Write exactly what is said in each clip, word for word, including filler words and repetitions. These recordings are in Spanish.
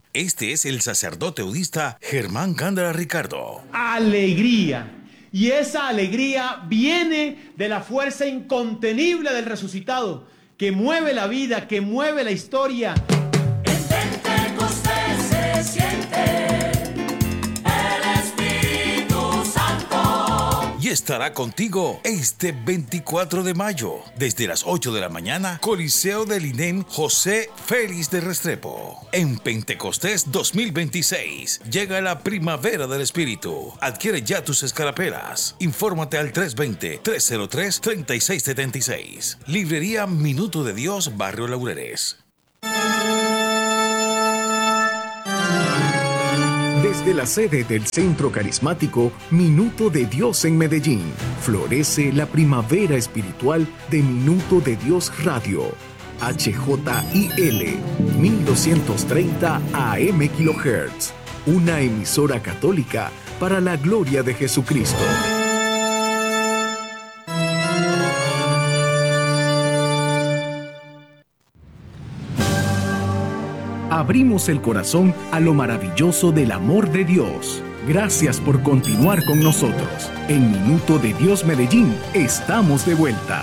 Este es el sacerdote eudista Germán Gándara Ricardo. Alegría. Y esa alegría viene de la fuerza incontenible del resucitado, que mueve la vida, que mueve la historia. En Pentecostés se siente el Espíritu Santo. Y estará contigo este veinticuatro de mayo, desde las ocho de la mañana, Coliseo del I N E M José Félix de Restrepo. En Pentecostés dos mil veintiséis, llega la primavera del Espíritu. Adquiere ya tus escarapelas. Infórmate al tres dos cero, tres cero tres, tres seis siete seis. Librería Minuto de Dios, Barrio Laureles. Desde la sede del Centro Carismático Minuto de Dios en Medellín, florece la primavera espiritual de Minuto de Dios Radio. H J I L mil doscientos treinta A M kHz, una emisora católica para la gloria de Jesucristo. Abrimos el corazón a lo maravilloso del amor de Dios. Gracias por continuar con nosotros. En Minuto de Dios Medellín, estamos de vuelta.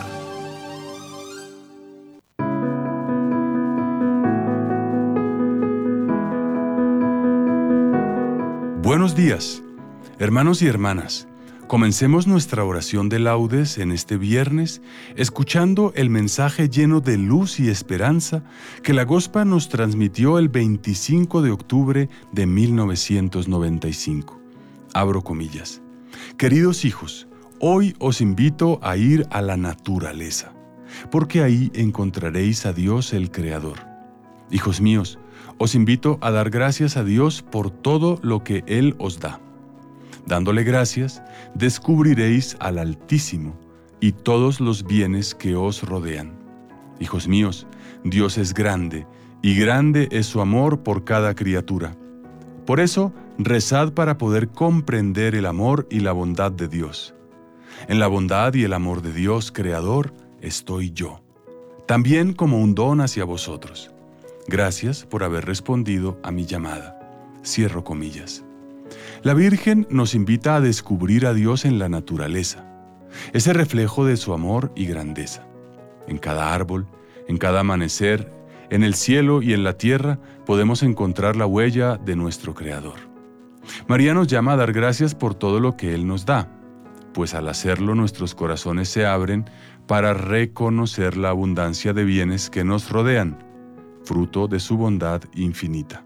Buenos días, hermanos y hermanas. Comencemos nuestra oración de laudes en este viernes, escuchando el mensaje lleno de luz y esperanza que la Gospa nos transmitió el veinticinco de octubre de mil novecientos noventa y cinco. Abro comillas. Queridos hijos, hoy os invito a ir a la naturaleza, porque ahí encontraréis a Dios el Creador. Hijos míos, os invito a dar gracias a Dios por todo lo que Él os da. Dándole gracias, descubriréis al Altísimo y todos los bienes que os rodean. Hijos míos, Dios es grande, y grande es su amor por cada criatura. Por eso, rezad para poder comprender el amor y la bondad de Dios. En la bondad y el amor de Dios, Creador, estoy yo, también como un don hacia vosotros. Gracias por haber respondido a mi llamada. Cierro comillas. La Virgen nos invita a descubrir a Dios en la naturaleza, ese reflejo de su amor y grandeza. En cada árbol, en cada amanecer, en el cielo y en la tierra podemos encontrar la huella de nuestro Creador. María nos llama a dar gracias por todo lo que Él nos da, pues al hacerlo nuestros corazones se abren para reconocer la abundancia de bienes que nos rodean, fruto de su bondad infinita.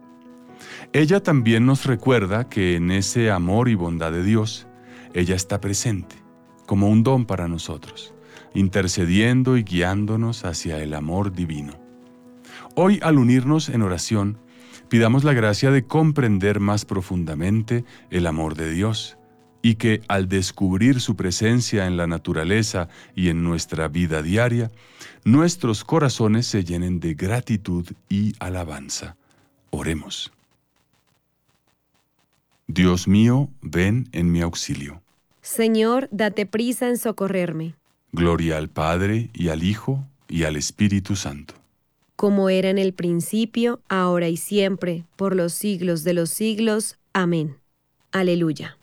Ella también nos recuerda que en ese amor y bondad de Dios, ella está presente, como un don para nosotros, intercediendo y guiándonos hacia el amor divino. Hoy, al unirnos en oración, pidamos la gracia de comprender más profundamente el amor de Dios, y que al descubrir su presencia en la naturaleza y en nuestra vida diaria, nuestros corazones se llenen de gratitud y alabanza. Oremos. Dios mío, ven en mi auxilio. Señor, date prisa en socorrerme. Gloria al Padre, y al Hijo, y al Espíritu Santo. Como era en el principio, ahora y siempre, por los siglos de los siglos. Amén. Aleluya.